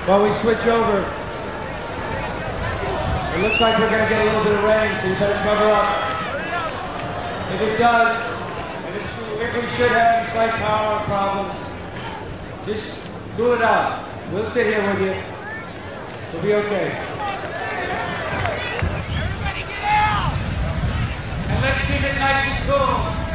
While we switch over, it looks like we're going to get a little bit of rain, so you better cover up. If it does, if we should have any slight power problem, just cool it out. We'll sit here with you. We'll be okay. Everybody get out! And let's keep it nice and cool.